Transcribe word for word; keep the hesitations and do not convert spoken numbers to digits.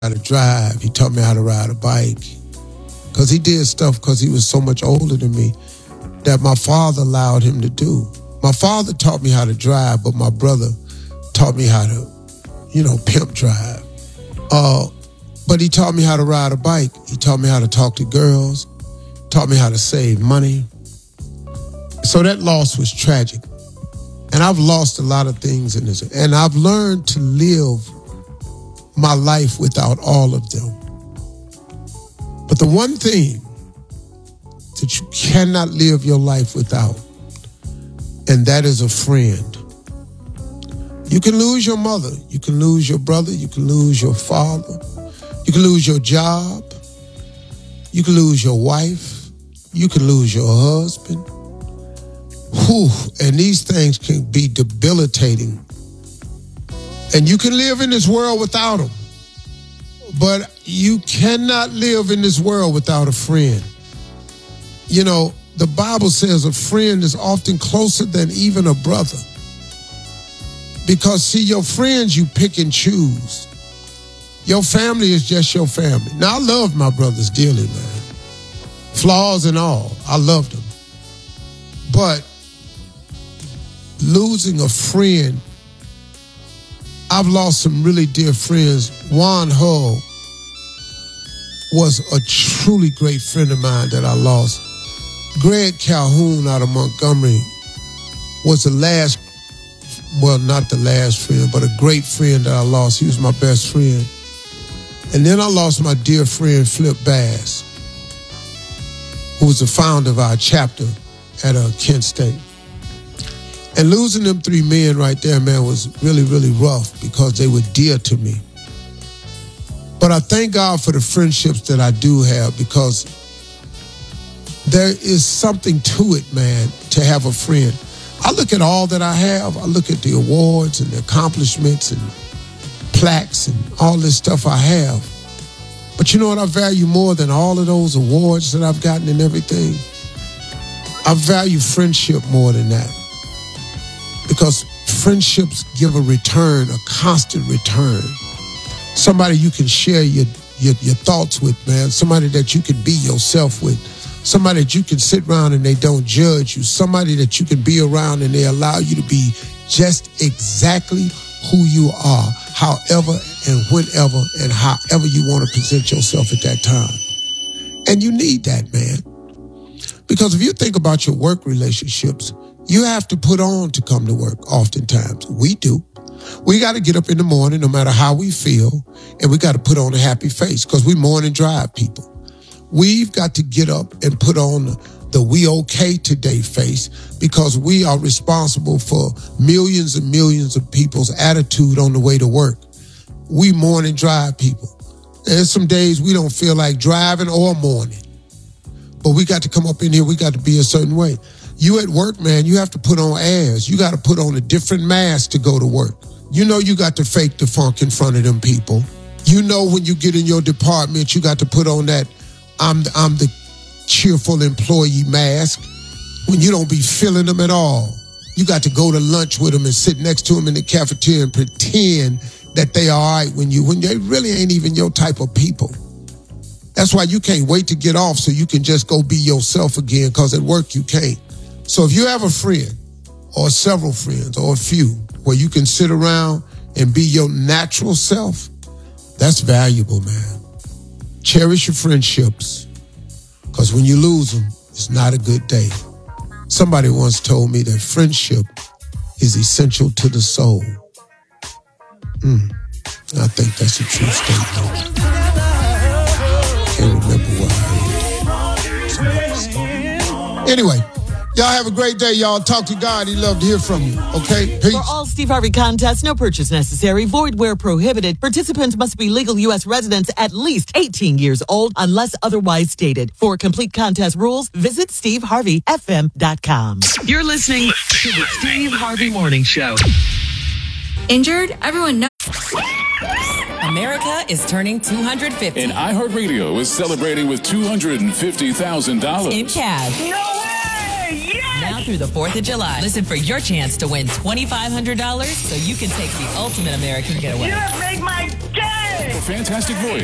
how to drive. He taught me how to ride a bike. Because he did stuff because he was so much older than me that my father allowed him to do. My father taught me how to drive, but my brother taught me how to, you know, pimp drive. Uh, but he taught me how to ride a bike. He taught me how to talk to girls, taught me how to save money. So that loss was tragic. And I've lost a lot of things in this. And I've learned to live my life without all of them. But the one thing that you cannot live your life without, and that is a friend. You can lose your mother, you can lose your brother, you can lose your father, you can lose your job, you can lose your wife, you can lose your husband. Whew, and these things can be debilitating. And you can live in this world without them. But you cannot live in this world without a friend. You know, the Bible says a friend is often closer than even a brother. Because, see, your friends you pick and choose. Your family is just your family. Now, I love my brothers dearly, man. Flaws and all. I love them. But losing a friend, I've lost some really dear friends. Juan Hull was a truly great friend of mine that I lost. Greg Calhoun out of Montgomery was the last, well, not the last friend, but a great friend that I lost. He was my best friend. And then I lost my dear friend, Flip Bass, who was the founder of our chapter at uh, Kent State. And losing them three men right there, man, was really, really rough because they were dear to me. But I thank God for the friendships that I do have, because there is something to it, man, to have a friend. I look at all that I have. I look at the awards and the accomplishments and plaques and all this stuff I have. But you know what I value more than all of those awards that I've gotten and everything? I value friendship more than that. Because friendships give a return, a constant return. Somebody you can share your, your, your thoughts with, man. Somebody that you can be yourself with. Somebody that you can sit around and they don't judge you. Somebody that you can be around and they allow you to be just exactly who you are, however and whenever and however you want to present yourself at that time. And you need that, man. Because if you think about your work relationships, you have to put on to come to work oftentimes. We do. We got to get up in the morning no matter how we feel, and we got to put on a happy face because we morning drive people. We've got to get up and put on the we okay today face because we are responsible for millions and millions of people's attitude on the way to work. We morning drive people. There's some days we don't feel like driving or morning, but we got to come up in here. We got to be a certain way. You at work, man, you have to put on airs. You got to put on a different mask to go to work. You know you got to fake the funk in front of them people. You know when you get in your department, you got to put on that I'm, I'm the cheerful employee mask when you don't be feeling them at all. You got to go to lunch with them and sit next to them in the cafeteria and pretend that they are all right when you, when they really ain't even your type of people. That's why you can't wait to get off so you can just go be yourself again, because at work you can't. So if you have a friend or several friends or a few where you can sit around and be your natural self, that's valuable, man. Cherish your friendships, because when you lose them, it's not a good day. Somebody once told me that friendship is essential to the soul. Mm, I think that's a true statement. Can't remember what I heard. Anyway. Y'all have a great day, y'all. Talk to God. He'd love to hear from you. Okay? Peace. For all Steve Harvey contests, no purchase necessary, void where prohibited. Participants must be legal U S residents at least eighteen years old unless otherwise stated. For complete contest rules, visit steve harvey f m dot com. You're listening to the Steve Harvey Morning Show. Injured? Everyone knows. America is turning two hundred fifty. And iHeartRadio is celebrating with two hundred fifty thousand dollars. In cash. No way! Yes! Now through the fourth of July. Listen for your chance to win twenty-five hundred dollars so you can take the ultimate American getaway. You have made my day! fantastic voice.